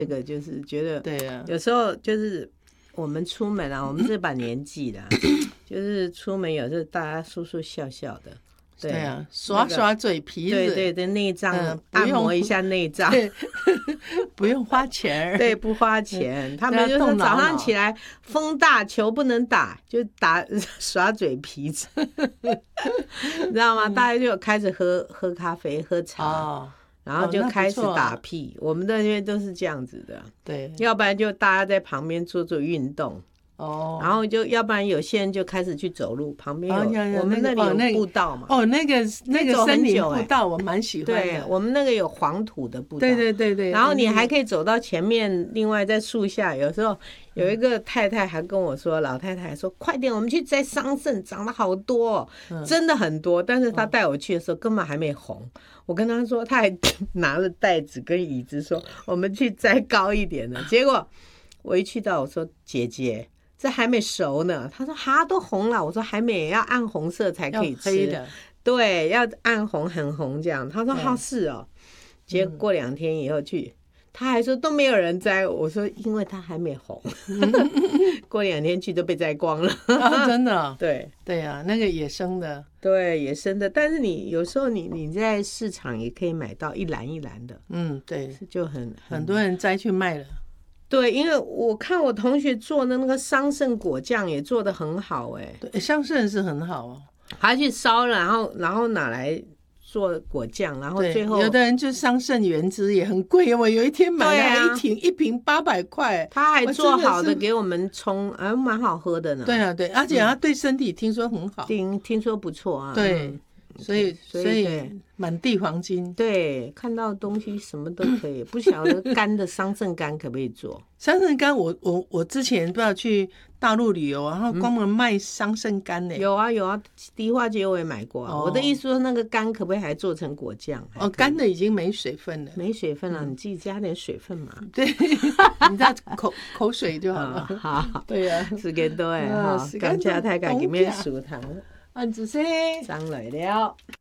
这个就是觉得， 对啊， 有时候就是我们出门啊，我们这把年纪啦，就是出门有时候大家说说笑笑的。 对啊，刷刷嘴皮子， 对对对，内脏按摩一下内脏， 不用花钱， 对，不花钱。他们就说早上起来风大球不能打，就耍嘴皮子，你知道吗？大家就开始喝咖啡、喝茶，然后就开始打屁。我们那边都是这样子的， 对， 要不然就大家在旁边做运动。然后就要不然有些人就开始去走路，旁边我们那里有步道嘛。 那个森林步道我蛮喜欢的。 对，我们那个有黄土的步道。 对对对对。 然后你还可以走到前面，另外在树下，有时候有一个太太还跟我说，老太太说：“快点，我们去摘桑葚，长了好多，真的很多。”但是她带我去的时候根本还没红。我跟她说，她还拿了袋子跟椅子说：“我们去摘高一点的。”结果我一去到，我说：“姐姐。”这还没熟呢，他说哈都红了，我说还没，要暗红色才可以吃，对，要暗红很红这样。他说好是哦，结果过2天以后去，他还说都没有人摘，我说因为他还没红，过2天去都被摘光了， 真的， 对对啊，那个野生的， 对野生的，但是你有时候你在市场也可以买到一篮一篮的， 对， 就很多人摘去卖了。 对，因为我看我同学做的那个桑葚果酱也做得很好对，桑葚是很好哦， 他去烧了，然后拿来做果酱，然后最后有的人就桑葚原汁也很贵，我有一天买了一瓶800块， 他还做好的给我们冲，蛮好喝的呢。 对啊对，而且它对身体听说很好， 听说不错啊。 对。所以满地黄金， 对，看到东西什么都可以。不晓得干的桑葚干可不可以做？ 桑葚干我之前不知道去大陆旅游，然后光门卖桑葚干呢。 有啊，迪化街我也买过啊。我的意思说，那个干可不可以还做成果酱？ 干的已经没水分了， 没水分了，你自己加点水分嘛。 对，你知道口水就好了。 好， 对啊， 時間到誒，感謝大家今日收聽， 安子生， 上來了。